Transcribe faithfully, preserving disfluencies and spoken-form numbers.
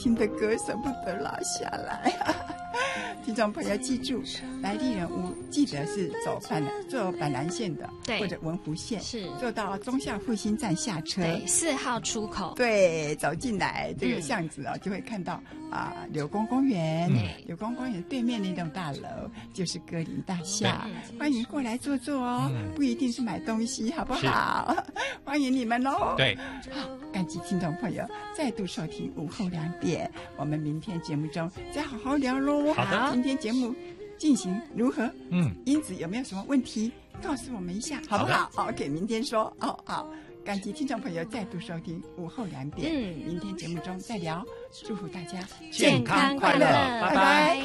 听的歌舍不得拉下来。听众朋友记住，来丽人屋记得是走板南坐板南线的， 对， 或者文湖线， 是坐到忠孝复兴站下车， 对，四号出口， 对，走进来这个巷子哦，嗯、就会看到啊柳工公园，嗯、柳工公园对面那栋大楼就是歌林大厦，欢迎过来坐坐哦，嗯、不一定是买东西，好不好？欢迎你们哦。 对， 好，感激听众朋友再度收听午后两点，我们明天节目中再好好聊喽。 好的， 今天节目进行如何？ 嗯， 英子有没有什么问题？告诉我们一下，好不好？好 ，OK， 明天说。哦，好，感激听众朋友再度收听午后两点，嗯，明天节目中再聊，祝福大家健康快乐，拜拜。